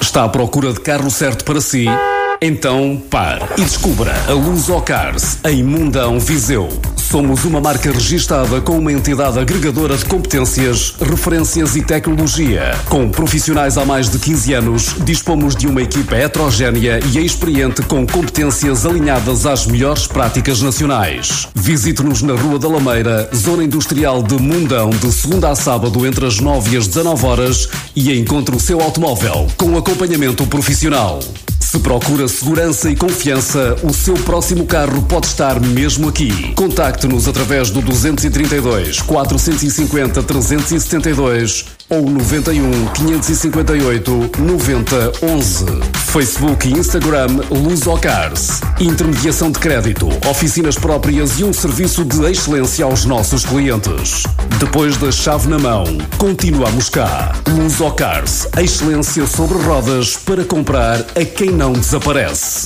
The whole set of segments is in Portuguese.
Está à procura de carro certo para si? Então pare e descubra a Lusocars em Mundão, Viseu. Somos uma marca registada com uma entidade agregadora de competências, referências e tecnologia. Com profissionais há mais de 15 anos, dispomos de uma equipa heterogénea e experiente com competências alinhadas às melhores práticas nacionais. Visite-nos na Rua da Lameira, Zona Industrial de Mundão, de segunda a sábado entre as 9 e as 19 horas e encontre o seu automóvel com acompanhamento profissional. Se procura segurança e confiança, o seu próximo carro pode estar mesmo aqui. Contacte-nos através do 232 450 372 ou 91 558 90 11. Facebook e Instagram Lusocars. Intermediação de crédito, oficinas próprias e um serviço de excelência aos nossos clientes. Depois da chave na mão, continuamos cá. Lusocars, excelência sobre rodas para comprar a quem não desaparece.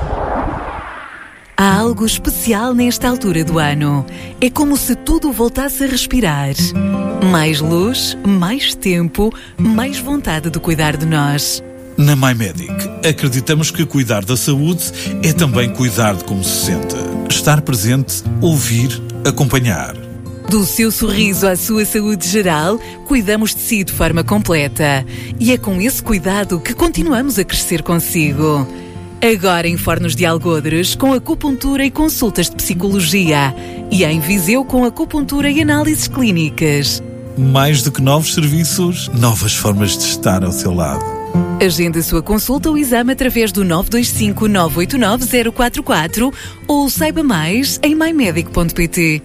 Há algo especial nesta altura do ano. É como se tudo voltasse a respirar. Mais luz, mais tempo, mais vontade de cuidar de nós. Na MyMedic, acreditamos que cuidar da saúde é também cuidar de como se sente. Estar presente, ouvir, acompanhar. Do seu sorriso à sua saúde geral, cuidamos de si de forma completa. E é com esse cuidado que continuamos a crescer consigo. Agora em Fornos de Algodres, com acupuntura e consultas de psicologia. E em Viseu, com acupuntura e análises clínicas. Mais do que novos serviços, novas formas de estar ao seu lado. Agende a sua consulta ou exame através do 925 989 044 ou saiba mais em mymedic.pt.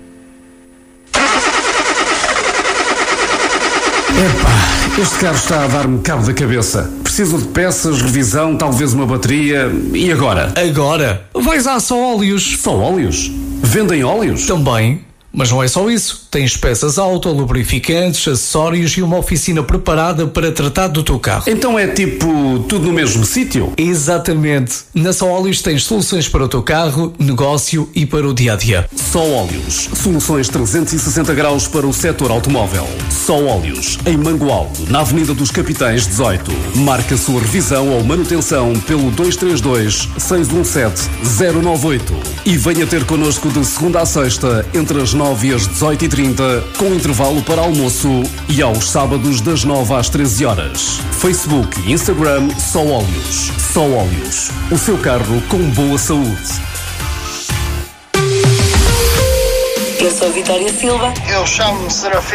Epá, este carro está a dar-me cabo da cabeça. Preciso de peças, revisão, talvez uma bateria. E agora? Agora, vais à Só Óleos. Só óleos? Vendem óleos? Também. Mas não é só isso. Tens peças auto, lubrificantes, acessórios e uma oficina preparada para tratar do teu carro. Então é tipo tudo no mesmo sítio? Exatamente. Na Só Óleos tens soluções para o teu carro, negócio e para o dia-a-dia. Só Óleos. Soluções 360 graus para o setor automóvel. Só Óleos. Em Mangualde, na Avenida dos Capitães 18. Marca a sua revisão ou manutenção pelo 232 617 098. E venha ter connosco de segunda a sexta, entre as 9 e as 18h30, com intervalo para almoço e aos sábados das 9 às 13 horas. Facebook e Instagram Só Óleos. Só Óleos. O seu carro com boa saúde. Eu sou a Vitória Silva. Eu chamo-me Serafim.